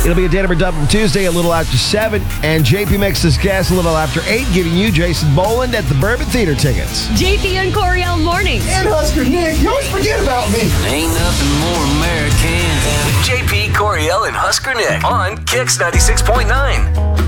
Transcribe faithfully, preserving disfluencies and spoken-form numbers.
It'll be a Datum or Dump Tuesday a little after seven, and J P Mix's Gas a little after eight, giving you Jason Boland at the Bourbon Theater tickets. J P and Coriel mornings. And Husker Nick, you always forget about me. Ain't nothing more American than J P, Coriel, and Husker Nick on Kix ninety-six point nine.